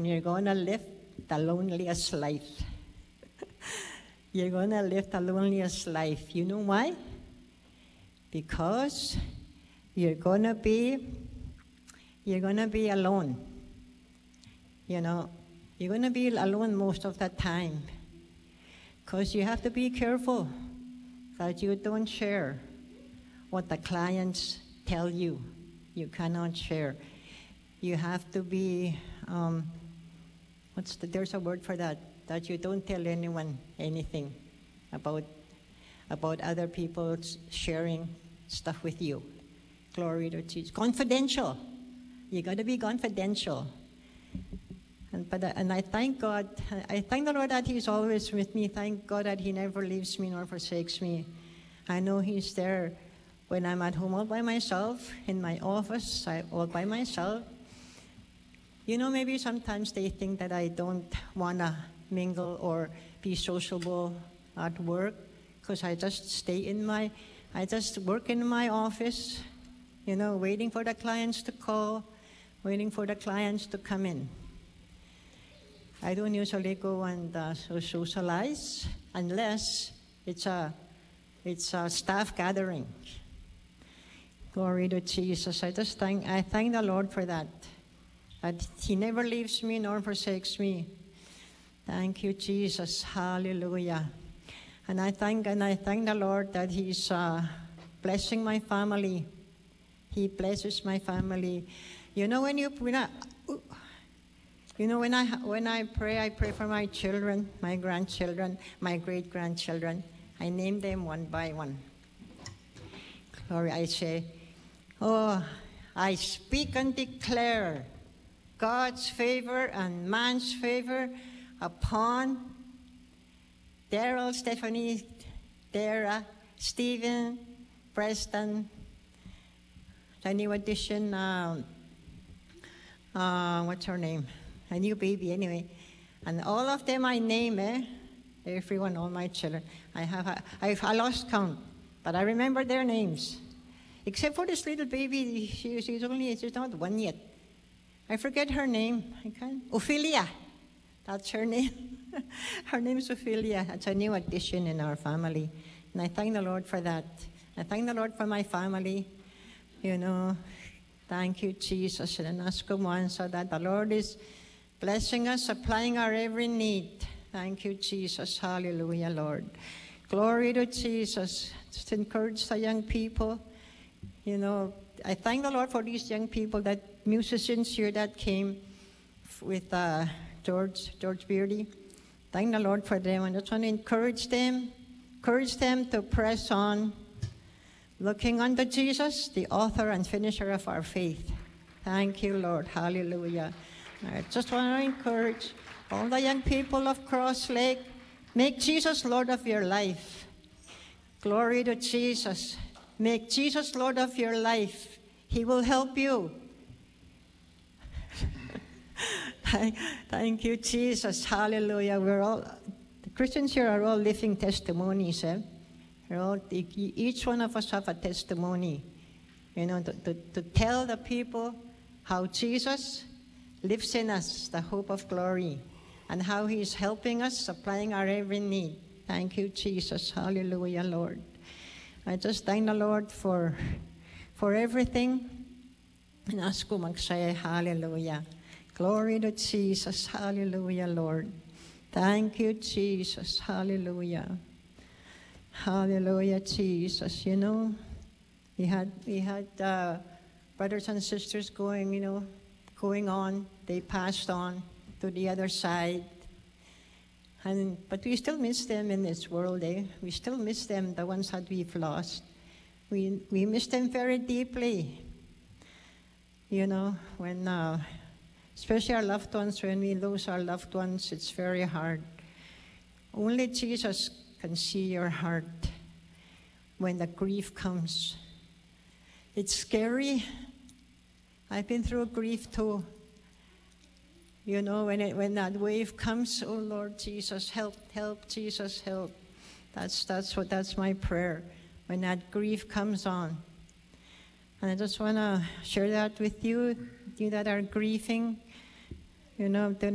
and you're going to live the loneliest life. You're going to live the loneliest life. You know why? Because you're going to be alone. You know, you're going to be alone most of the time. Because you have to be careful that you don't share what the clients tell you. You cannot share. You have to be, there's a word for that you don't tell anyone anything about other people sharing stuff with you. Glory to Jesus. Confidential. You got to be confidential. And I thank God. I thank the Lord that He's always with me. Thank God that He never leaves me nor forsakes me. I know He's there when I'm at home all by myself, in my office, all by myself. You know, maybe sometimes they think that I don't want to mingle or be sociable at work because I just work in my office, you know, waiting for the clients to call, waiting for the clients to come in. I don't usually go and socialize unless it's a staff gathering. Glory to Jesus. I thank the Lord for that He never leaves me nor forsakes me. Thank you, Jesus. Hallelujah. And I thank the Lord that He's blessing my family. He blesses my family. You know, when I pray for my children, my grandchildren, my great-grandchildren. I name them one by one. Glory, I say, I speak and declare God's favor and man's favor upon Daryl, Stephanie, Dara, Stephen, Preston, the new addition, what's her name? A new baby, anyway. And all of them I name, everyone, all my children. I lost count, but I remember their names. Except for this little baby, she's not one yet. I forget her name. Ophelia. That's her name. Her name is Ophelia. That's a new addition in our family. And I thank the Lord for that. I thank the Lord for my family. You know, thank you, Jesus. And ask one so that the Lord is blessing us, supplying our every need. Thank you, Jesus. Hallelujah, Lord. Glory to Jesus. Just encourage the young people. You know, I thank the Lord for these young people, that musicians here that came with George Beardy. Thank the Lord for them. I just want to encourage them to press on, looking unto Jesus, the author and finisher of our faith. Thank you, Lord. Hallelujah. I just want to encourage all the young people of Cross Lake, make Jesus Lord of your life. Glory to Jesus. Make Jesus Lord of your life. He will help you. Thank you, Jesus. Hallelujah. The Christians here are all living testimonies. Each one of us have a testimony, you know, to tell the people how Jesus lives in us, the hope of glory, and how He's helping us, supplying our every need. Thank you, Jesus. Hallelujah, Lord. I just thank the Lord for everything. And ask ko magsaya, hallelujah. Glory to Jesus. Hallelujah, Lord. Thank you, Jesus. Hallelujah. Hallelujah, Jesus. You know, we had brothers and sisters going on. They passed on to the other side. But we still miss them in this world, We still miss them, the ones that we've lost. We miss them very deeply. You know, when, especially our loved ones, when we lose our loved ones, it's very hard. Only Jesus can see your heart when the grief comes. It's scary. I've been through grief too. You know, when that wave comes, oh Lord Jesus, help, Jesus, help. That's my prayer when that grief comes on. And I just want to share that with you that are grieving. You know,